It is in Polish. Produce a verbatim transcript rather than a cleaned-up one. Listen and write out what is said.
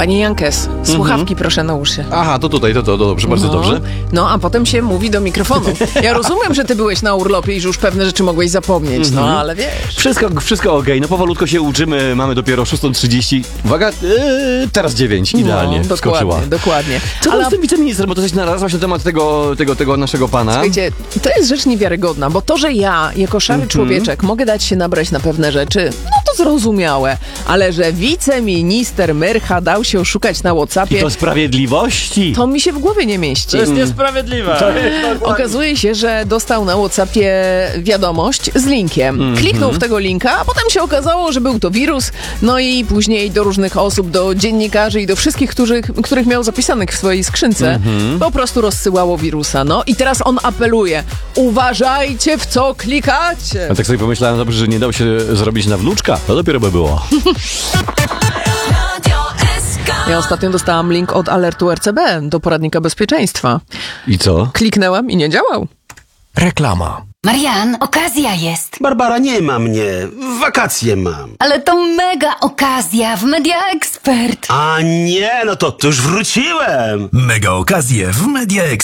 Panie Jankes, słuchawki proszę na uszy. Aha, to tutaj, to, to, to dobrze, bardzo No. dobrze. No, a potem się mówi do mikrofonu. Ja rozumiem, że ty byłeś na urlopie i że już pewne rzeczy mogłeś zapomnieć, no ale wiesz. Wszystko, wszystko okej, no powolutko się uczymy, mamy dopiero szósta trzydzieści. Uwaga, yy, teraz dziewięć, idealnie No, skoczyła. dokładnie, dokładnie. Co Ale tam z tym wiceministrem, bo to coś narazłaś na temat tego, tego, tego naszego pana. słuchajcie, to jest rzecz niewiarygodna, bo to, że ja, jako szary człowieczek, mogę dać się nabrać na pewne rzeczy, no to zrozumiałe. Ale że wiceminister Myrcha dał się oszukać na I WhatsAppie, to sprawiedliwości. to mi się w głowie nie mieści. To jest niesprawiedliwe. Okazuje się, że dostał na WhatsAppie wiadomość z linkiem. Kliknął w tego linka, a potem się okazało, że był to wirus. No i później do różnych osób, do dziennikarzy i do wszystkich, których, których miał zapisanych w swojej skrzynce, po prostu rozsyłało wirusa. No i teraz on apeluje. Uważajcie, w co klikacie. A tak sobie pomyślałem, dobrze, że nie dał się zrobić na wnuczka. To dopiero by było. Ja ostatnio dostałam link od alertu R C B do poradnika bezpieczeństwa. I co? Kliknęłam i nie działał. Reklama. Marian, okazja jest. Barbara, nie ma mnie. Wakacje mam. Ale to mega okazja w Media Expert. A nie, no to, to już wróciłem. Mega okazje w Media